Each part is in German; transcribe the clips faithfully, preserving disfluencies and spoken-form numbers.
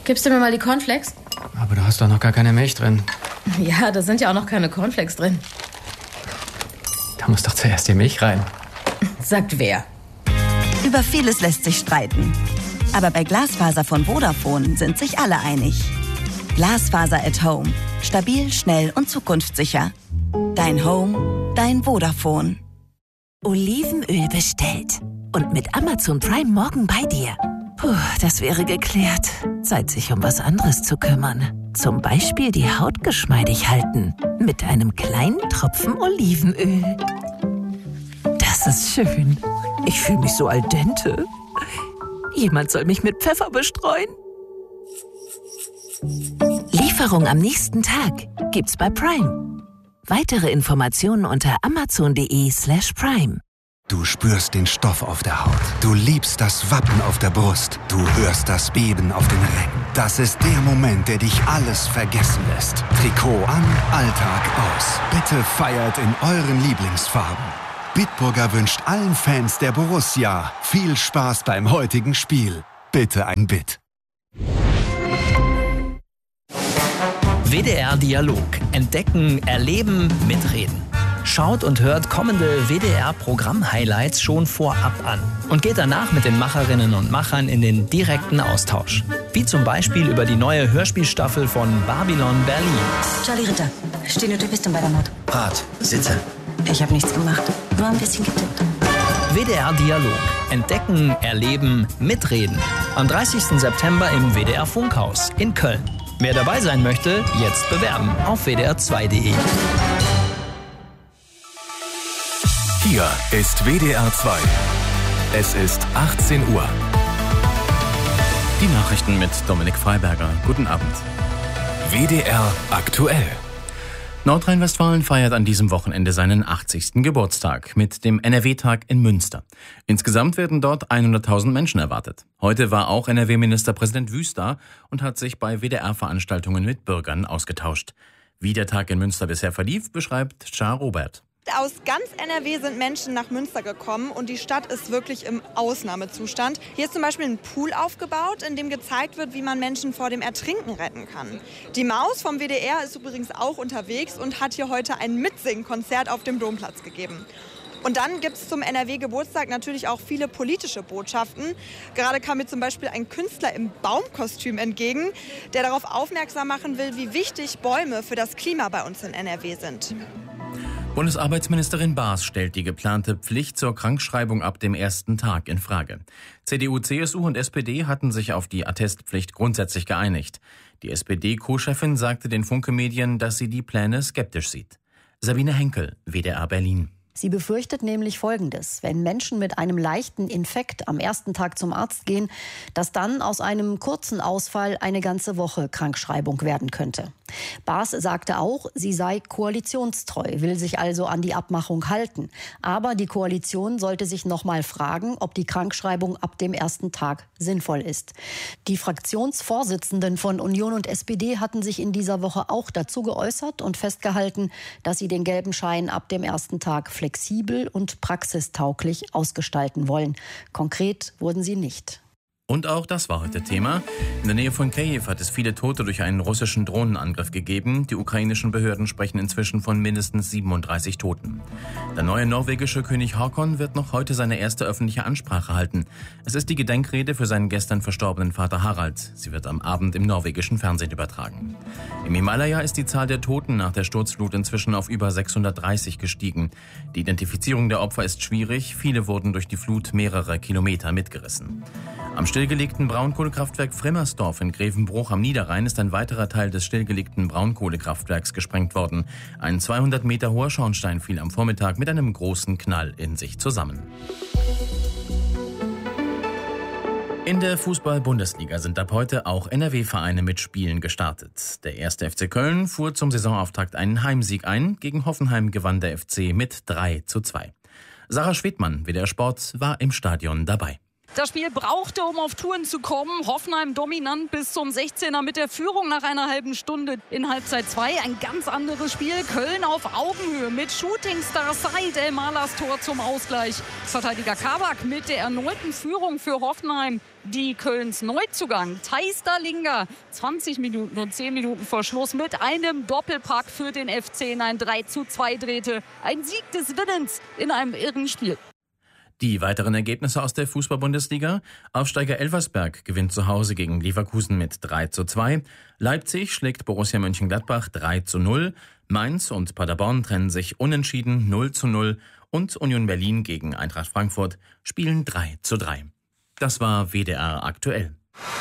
Gibst du mir mal die Cornflakes? Aber du hast doch noch gar keine Milch drin. Ja, da sind ja auch noch keine Cornflakes drin. Da muss doch zuerst die Milch rein. Sagt wer? Über vieles lässt sich streiten. Aber bei Glasfaser von Vodafone sind sich alle einig. Glasfaser at Home. Stabil, schnell und zukunftssicher. Dein Home, dein Vodafone. Olivenöl bestellt. Und mit Amazon Prime morgen bei dir. Puh, das wäre geklärt. Zeit, sich um was anderes zu kümmern. Zum Beispiel die Haut geschmeidig halten. Mit einem kleinen Tropfen Olivenöl. Das ist schön. Ich fühle mich so al dente. Jemand soll mich mit Pfeffer bestreuen. Lieferung am nächsten Tag gibt's bei Prime. Weitere Informationen unter amazon.de slash prime. Du spürst den Stoff auf der Haut. Du liebst das Wappen auf der Brust. Du hörst das Beben auf den Rängen. Das ist der Moment, der dich alles vergessen lässt. Trikot an, Alltag aus. Bitte feiert in euren Lieblingsfarben. Bitburger wünscht allen Fans der Borussia viel Spaß beim heutigen Spiel. Bitte ein Bit. W D R Dialog. Entdecken, erleben, mitreden. Schaut und hört kommende W D R-Programm-Highlights schon vorab an und geht danach mit den Macherinnen und Machern in den direkten Austausch. Wie zum Beispiel über die neue Hörspielstaffel von Babylon Berlin. Charlie Ritter, stehende Typistin bei der Mord. Rat, sitze. Ich habe nichts gemacht, nur ein bisschen getippt. W D R Dialog. Entdecken, erleben, mitreden. Am dreißigsten September im W D R Funkhaus in Köln. Wer dabei sein möchte, jetzt bewerben auf w d r zwei punkt d e. Hier ist W D R zwei. Es ist achtzehn Uhr. Die Nachrichten mit Dominik Freiberger. Guten Abend. W D R aktuell. Nordrhein-Westfalen feiert an diesem Wochenende seinen achtzigsten Geburtstag mit dem N R W-Tag in Münster. Insgesamt werden dort hunderttausend Menschen erwartet. Heute war auch N R W-Ministerpräsident Wüst da und hat sich bei W D R-Veranstaltungen mit Bürgern ausgetauscht. Wie der Tag in Münster bisher verlief, beschreibt Char Robert. Aus ganz N R W sind Menschen nach Münster gekommen und die Stadt ist wirklich im Ausnahmezustand. Hier ist zum Beispiel ein Pool aufgebaut, in dem gezeigt wird, wie man Menschen vor dem Ertrinken retten kann. Die Maus vom W D R ist übrigens auch unterwegs und hat hier heute ein Mitsingkonzert auf dem Domplatz gegeben. Und dann gibt es zum N R W-Geburtstag natürlich auch viele politische Botschaften. Gerade kam mir zum Beispiel ein Künstler im Baumkostüm entgegen, der darauf aufmerksam machen will, wie wichtig Bäume für das Klima bei uns in N R W sind. Bundesarbeitsministerin Baas stellt die geplante Pflicht zur Krankschreibung ab dem ersten Tag in Frage. C D U, C S U und S P D hatten sich auf die Attestpflicht grundsätzlich geeinigt. Die S P D-Co-Chefin sagte den Funke-Medien, dass sie die Pläne skeptisch sieht. Sabine Henkel, W D R Berlin. Sie befürchtet nämlich Folgendes: Wenn Menschen mit einem leichten Infekt am ersten Tag zum Arzt gehen, dass dann aus einem kurzen Ausfall eine ganze Woche Krankschreibung werden könnte. Baas sagte auch, sie sei koalitionstreu, will sich also an die Abmachung halten. Aber die Koalition sollte sich noch mal fragen, ob die Krankschreibung ab dem ersten Tag sinnvoll ist. Die Fraktionsvorsitzenden von Union und S P D hatten sich in dieser Woche auch dazu geäußert und festgehalten, dass sie den gelben Schein ab dem ersten Tag flexibel und praxistauglich ausgestalten wollen. Konkret wurden sie nicht. Und auch das war heute Thema. In der Nähe von Kiew hat es viele Tote durch einen russischen Drohnenangriff gegeben. Die ukrainischen Behörden sprechen inzwischen von mindestens siebenunddreißig Toten. Der neue norwegische König Håkon wird noch heute seine erste öffentliche Ansprache halten. Es ist die Gedenkrede für seinen gestern verstorbenen Vater Harald. Sie wird am Abend im norwegischen Fernsehen übertragen. Im Himalaya ist die Zahl der Toten nach der Sturzflut inzwischen auf über sechshundertdreißig gestiegen. Die Identifizierung der Opfer ist schwierig. Viele wurden durch die Flut mehrere Kilometer mitgerissen. Am stillgelegten Braunkohlekraftwerk Frimmersdorf in Grevenbruch am Niederrhein ist ein weiterer Teil des stillgelegten Braunkohlekraftwerks gesprengt worden. Ein zweihundert Meter hoher Schornstein fiel am Vormittag mit einem großen Knall in sich zusammen. In der Fußball-Bundesliga sind ab heute auch N R W-Vereine mit Spielen gestartet. Der erste F C Köln fuhr zum Saisonauftakt einen Heimsieg ein. Gegen Hoffenheim gewann der F C mit drei zu zwei. Sarah Schwedmann, W D R Sport, war im Stadion dabei. Das Spiel brauchte, um auf Touren zu kommen. Hoffenheim dominant bis zum sechzehner mit der Führung nach einer halben Stunde in Halbzeit zwei. Ein ganz anderes Spiel. Köln auf Augenhöhe mit Shootingstar Said El-Malahs Tor zum Ausgleich. Verteidiger Kabak mit der erneuten Führung für Hoffenheim. Die Kölns Neuzugang Thijs Dallinga, zwanzig Minuten und zehn Minuten vor Schluss mit einem Doppelpack für den F C in ein drei zu zwei drehte. Ein Sieg des Willens in einem irren Spiel. Die weiteren Ergebnisse aus der Fußball-Bundesliga. Aufsteiger Elversberg gewinnt zu Hause gegen Leverkusen mit drei zu zwei. Leipzig schlägt Borussia Mönchengladbach drei zu null. Mainz und Paderborn trennen sich unentschieden null zu null. Und Union Berlin gegen Eintracht Frankfurt spielen drei zu drei. Das war W D R aktuell.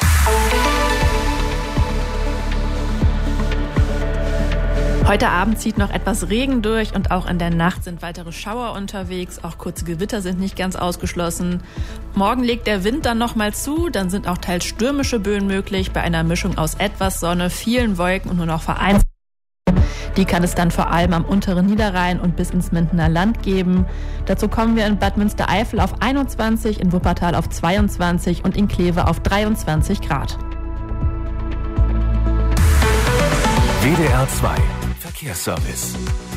Heute Abend zieht noch etwas Regen durch und auch in der Nacht sind weitere Schauer unterwegs. Auch kurze Gewitter sind nicht ganz ausgeschlossen. Morgen legt der Wind dann nochmal zu, dann sind auch teils stürmische Böen möglich bei einer Mischung aus etwas Sonne, vielen Wolken und nur noch vereinzelt. Die kann es dann vor allem am unteren Niederrhein und bis ins Mindener Land geben. Dazu kommen wir in Bad Münstereifel auf einundzwanzig, in Wuppertal auf zweiundzwanzig und in Kleve auf dreiundzwanzig Grad. W D R zwei Verkehrsservice.